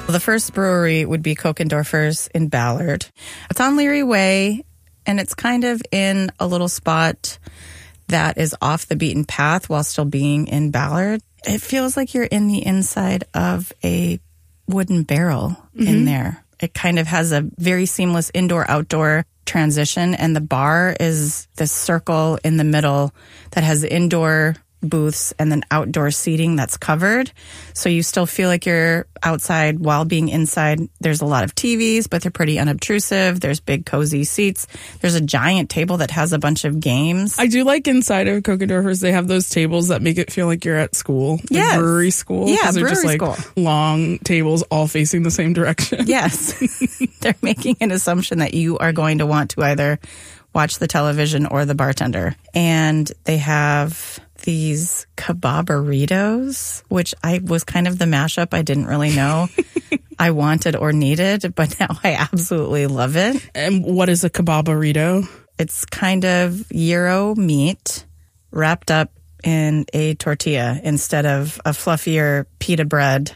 The first brewery would be Kokendorfer's in Ballard. It's on Leary Way, and it's kind of in a little spot that is off the beaten path while still being in Ballard. It feels like you're in the inside of a wooden barrel in there. It kind of has a very seamless indoor-outdoor transition, and the bar is this circle in the middle that has indoor booths and then outdoor seating that's covered. So you still feel like you're outside while being inside. There's a lot of TVs, but they're pretty unobtrusive. There's big cozy seats. There's a giant table that has a bunch of games. I do like inside of Kokendorfer's, they have those tables that make it feel like you're at school. Yes. Like brewery school. Yeah, they're brewery just like school. long tables all facing the same direction. Yes. They're making an assumption that you are going to want to either watch the television or the bartender. And they have these kebab burritos, which I was kind of the mashup I didn't really know I wanted or needed, but now I absolutely love it. And what is a kebab burrito? It's kind of gyro meat wrapped up in a tortilla instead of a fluffier pita bread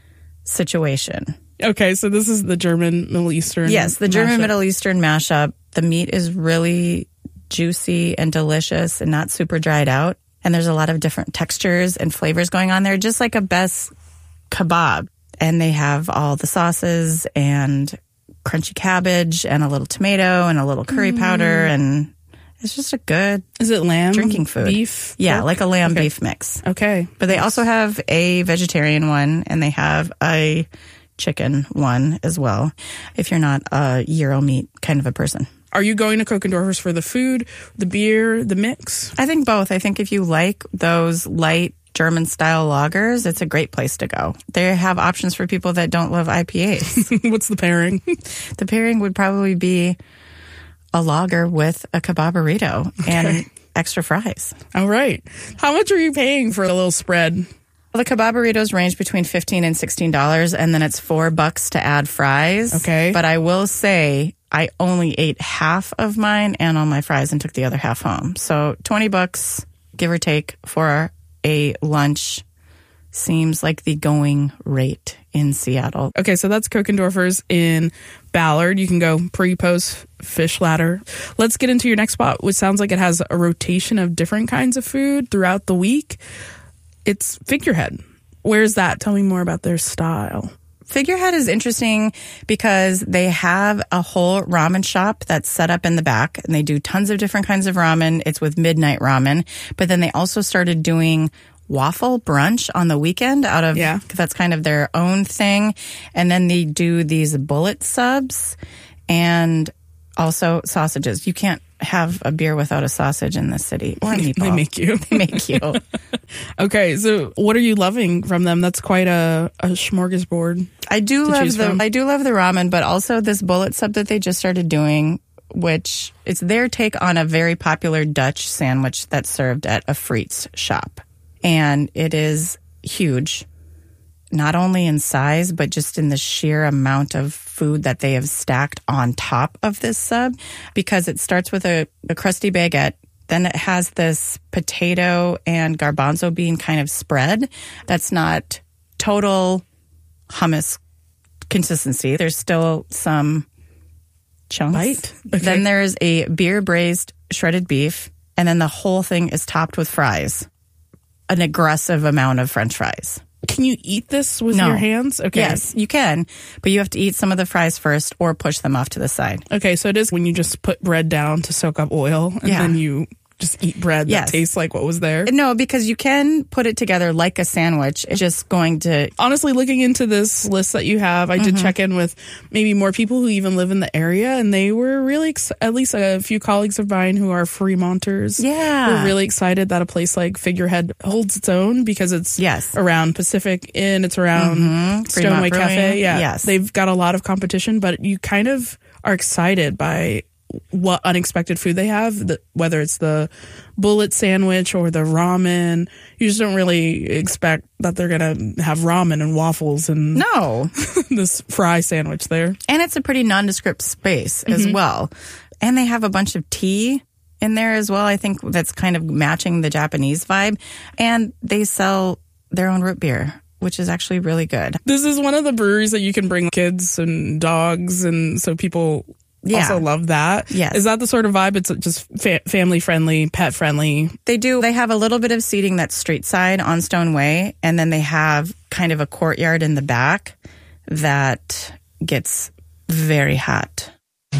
situation. Okay, so this is the German Middle Eastern. Yes, the German mashup. Middle Eastern mashup. The meat is really juicy and delicious and not super dried out. And there's a lot of different textures and flavors going on there, just like a best kebab. And they have all the sauces and crunchy cabbage and a little tomato and a little curry powder. And it's just a good Is it lamb? drinking food. Beef? Yeah, pork? like a lamb Okay. beef mix. Okay. But they also have a vegetarian one, and they have a chicken one as well, if you're not a gyro meat kind of a person. Are you going to Kokendorfer's for the food, the beer, the mix? I think both. I think if you like those light German-style lagers, it's a great place to go. They have options for people that don't love IPAs. What's the pairing? The pairing would probably be a lager with a kebab burrito and extra fries. All right. How much are you paying for a little spread? Well, the kebab burritos range between $15 and $16, and then it's $4 to add fries. Okay. But I will say I only ate half of mine and all my fries and took the other half home. So $20, give or take, for a lunch seems like the going rate in Seattle. Okay, so that's Kokendorfer's in Ballard. You can go pre, post, fish ladder. Let's get into your next spot, which sounds like it has a rotation of different kinds of food throughout the week. It's Figurehead. Where's that? Tell me more about their style. Figurehead is interesting because they have a whole ramen shop that's set up in the back, and they do tons of different kinds of ramen. It's with Midnight Ramen. But then they also started doing waffle brunch on the weekend out of, that's kind of their own thing. And then they do these bullet subs and also sausages. You can't have a beer without a sausage in this city or a meatball. They make you. They make you. Okay, so what are you loving from them? That's quite a smorgasbord. I do love the ramen, but also this bullet sub that they just started doing, which it's their take on a very popular Dutch sandwich that's served at a Friet's shop. And it is huge, not only in size, but just in the sheer amount of food that they have stacked on top of this sub, because it starts with a crusty baguette. Then it has this potato and garbanzo bean kind of spread that's not total hummus consistency. There's still some chunks. Bite. Okay. Then there's a beer braised shredded beef, and then the whole thing is topped with fries. An aggressive amount of French fries. Can you eat this with your hands? Okay. Yes, you can, but you have to eat some of the fries first or push them off to the side. Okay, so it is when you just put bread down to soak up oil, and then you just eat bread that tastes like what was there? No, because you can put it together like a sandwich. It's just going to... Honestly, looking into this list that you have, I did check in with maybe more people who even live in the area, and they were really, at least a few colleagues of mine who are Fremonters, were really excited that a place like Figurehead holds its own, because it's around Pacific Inn, it's around Stoneway Cafe. They've got a lot of competition, but you kind of are excited by what unexpected food they have, whether it's the bullet sandwich or the ramen. You just don't really expect that they're going to have ramen and waffles and this fry sandwich there. And it's a pretty nondescript space as well. And they have a bunch of tea in there as well. I think that's kind of matching the Japanese vibe. And they sell their own root beer, which is actually really good. This is one of the breweries that you can bring kids and dogs, and so people also love that. Yes. Is that the sort of vibe? It's just family friendly, pet friendly. They do. They have a little bit of seating that's street side on Stone Way, and then they have kind of a courtyard in the back that gets very hot.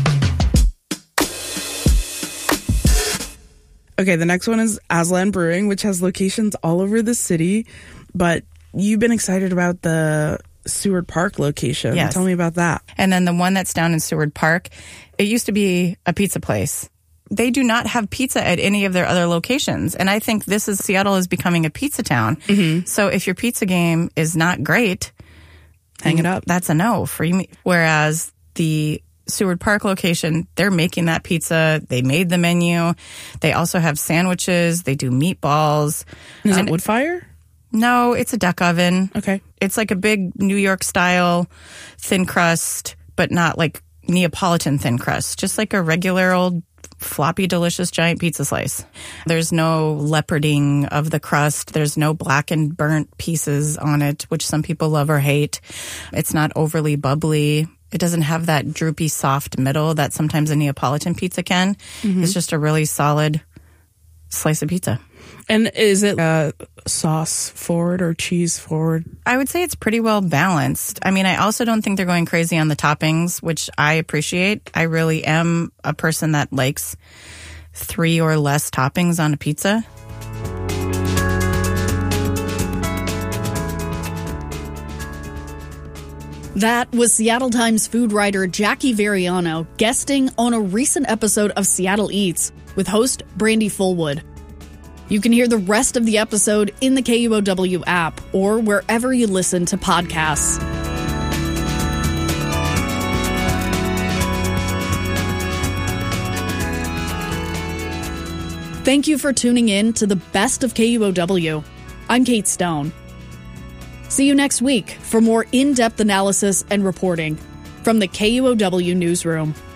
Okay, the next one is Aslan Brewing, which has locations all over the city, but you've been excited about the Seward Park location. Yes. Tell me about that. And then the one that's down in Seward Park, it used to be a pizza place. They do not have pizza at any of their other locations. And I think Seattle is becoming a pizza town. Mm-hmm. So if your pizza game is not great, hang it up. That's a no for you. Whereas the Seward Park location, they're making that pizza. They made the menu. They also have sandwiches. They do meatballs. Is it wood fire? No, it's a duck oven. Okay. It's like a big New York style thin crust, but not like Neapolitan thin crust. Just like a regular old floppy, delicious giant pizza slice. There's no leoparding of the crust. There's no blackened burnt pieces on it, which some people love or hate. It's not overly bubbly. It doesn't have that droopy, soft middle that sometimes a Neapolitan pizza can. Mm-hmm. It's just a really solid slice of pizza. And is it sauce forward or cheese forward? I would say it's pretty well balanced. I mean, I also don't think they're going crazy on the toppings, which I appreciate. I really am a person that likes 3 or less toppings on a pizza. That was Seattle Times food writer Jackie Variano guesting on a recent episode of Seattle Eats with host Brandy Fullwood. You can hear the rest of the episode in the KUOW app or wherever you listen to podcasts. Thank you for tuning in to the best of KUOW. I'm Kate Stone. See you next week for more in-depth analysis and reporting from the KUOW Newsroom.